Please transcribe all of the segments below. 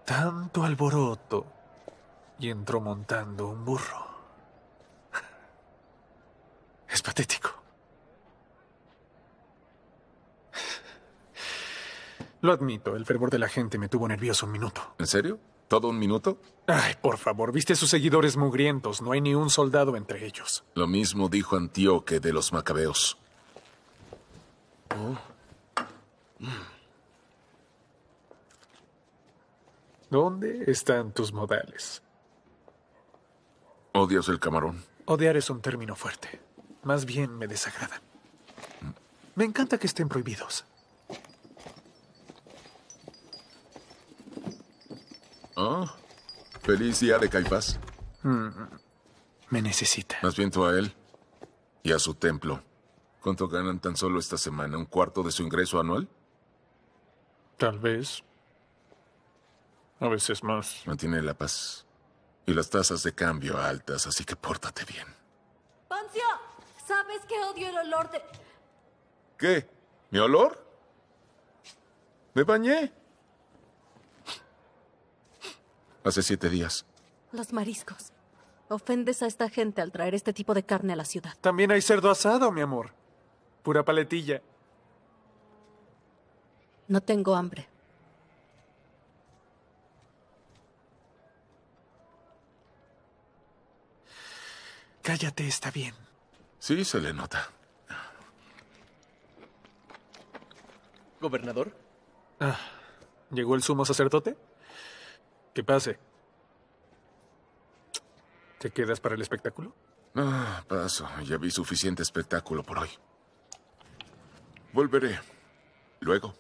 Tanto alboroto y entró montando un burro. Es patético. Lo admito, el fervor de la gente me tuvo nervioso un minuto. ¿En serio? ¿Todo un minuto? Ay, por favor, viste sus seguidores mugrientos. No hay ni un soldado entre ellos. Lo mismo dijo Antíoque de los macabeos. ¿Dónde están tus modales? ¿Odias el camarón? Odiar es un término fuerte. Más bien me desagradan. Me encanta que estén prohibidos. Ah, feliz día de Caifás. Me necesita. Más bien tú a él y a su templo. ¿Cuánto ganan tan solo esta semana? ¿Un cuarto de su ingreso anual? Tal vez. A veces más. Mantiene la paz. Y las tasas de cambio altas, así que pórtate bien. ¡Poncio! ¿Sabes que odio el olor de...? ¿Qué? ¿Mi olor? Me bañé. Hace 7 días. Los mariscos. Ofendes a esta gente al traer este tipo de carne a la ciudad. También hay cerdo asado, mi amor. Pura paletilla. No tengo hambre. Cállate, está bien. Sí, se le nota. ¿Gobernador? ¿Llegó el sumo sacerdote? Que pase. ¿Te quedas para el espectáculo? Ah, paso. Ya vi suficiente espectáculo por hoy. Volveré. Luego.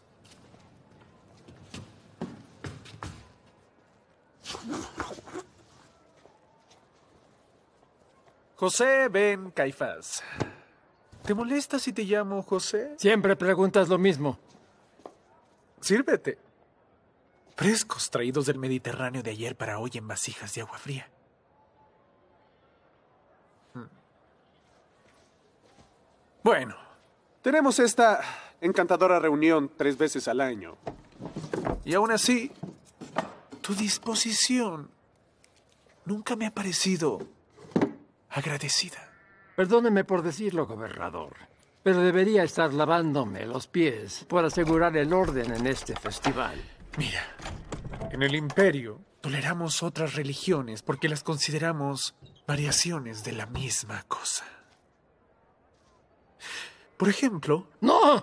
José Ben Caifás. ¿Te molesta si te llamo José? Siempre preguntas lo mismo. Sírvete. Frescos traídos del Mediterráneo de ayer para hoy en vasijas de agua fría. Bueno, tenemos esta encantadora reunión 3 veces al año. Y aún así, tu disposición nunca me ha parecido agradecida. Perdóneme por decirlo, gobernador, pero debería estar lavándome los pies por asegurar el orden en este festival. Mira, en el Imperio toleramos otras religiones porque las consideramos variaciones de la misma cosa. Por ejemplo, ¡No!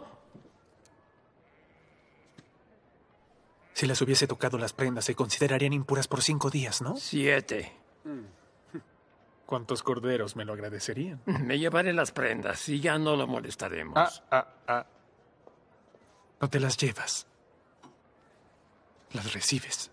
si las hubiese tocado las prendas, se considerarían impuras por 5 días, ¿no? 7. ¿Cuántos corderos me lo agradecerían? Me llevaré las prendas y ya no lo molestaremos. No te las llevas. Las recibes.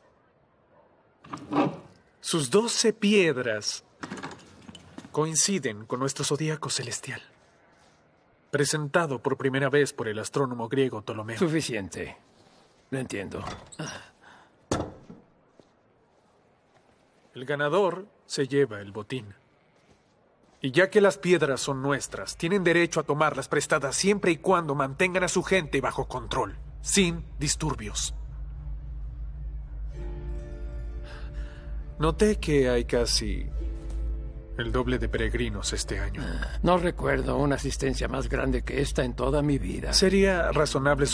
Sus 12 piedras coinciden con nuestro zodíaco celestial, presentado por primera vez por el astrónomo griego Ptolomeo. Suficiente. Lo entiendo. El ganador se lleva el botín. Y ya que las piedras son nuestras, tienen derecho a tomarlas prestadas siempre y cuando mantengan a su gente bajo control, sin disturbios. Noté que hay casi el doble de peregrinos este año. No recuerdo una asistencia más grande que esta en toda mi vida. Sería razonable